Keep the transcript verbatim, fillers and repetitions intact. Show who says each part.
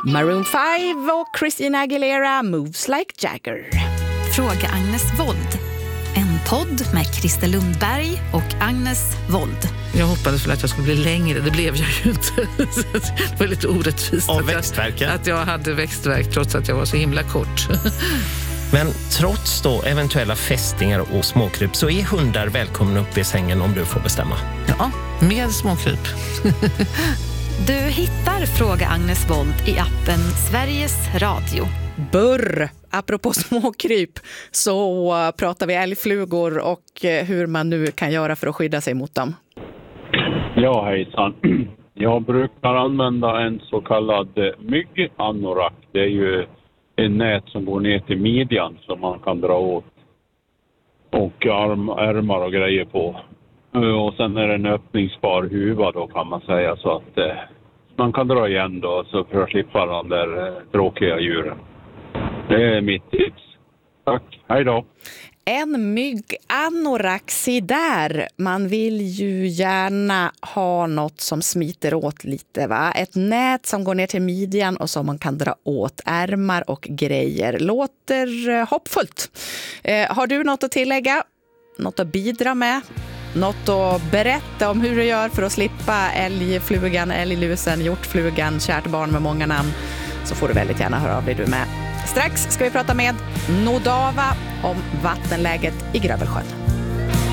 Speaker 1: Maroon five och Christina Aguilera, Moves Like Jagger.
Speaker 2: Fråga Agnes Wold. En podd med Christer Lundberg och Agnes Wold.
Speaker 3: Jag hoppades väl att jag skulle bli längre, det blev jag ju inte. Det var lite orättvist
Speaker 4: av
Speaker 3: att
Speaker 4: växtverken.
Speaker 3: jag, att jag hade växtverk trots att jag var så himla kort.
Speaker 4: Men trots då eventuella fästingar och småkryp så är hundar välkomna upp i sängen om du får bestämma.
Speaker 3: Ja, med småkryp.
Speaker 2: Du hittar Fråga Agnes Wold i appen Sveriges Radio.
Speaker 1: Burr! Apropå småkryp så pratar vi älgflugor och hur man nu kan göra för att skydda sig mot dem.
Speaker 5: Ja, hejsan. Jag brukar använda en så kallad mygganorak. Det är ju en nät som går ner till midjan som man kan dra åt. Och arm, ärmar och grejer på. Och sen är det en öppningsbar huva då kan man säga så att eh, man kan dra igen då så för att slippa de där eh, tråkiga djuren. Det är mitt tips. Tack, hej då.
Speaker 1: En mygganoraxi där. Man vill ju gärna ha något som smiter åt lite, va? Ett nät som går ner till midjan och som man kan dra åt ärmar och grejer. Låter hoppfullt. Eh, har du något att tillägga? Något att bidra med? Något att berätta om hur du gör för att slippa älgflugan, älglusen, hjortflugan, kärt barn med många namn, så får du väldigt gärna höra av dig du med. Strax ska vi prata med Nodava om vattenläget i Grövelsjön.